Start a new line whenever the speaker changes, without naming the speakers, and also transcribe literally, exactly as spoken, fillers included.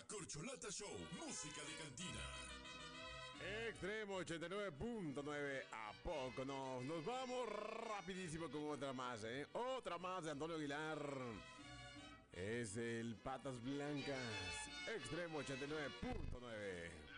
Corcholata Show, música de cantina.
Extremo ochenta y nueve punto nueve. ¿A poco no? Nos vamos rapidísimo con otra más, ¿eh? Otra más de Antonio Aguilar. Es el Patas Blancas. Extremo ochenta y nueve punto nueve.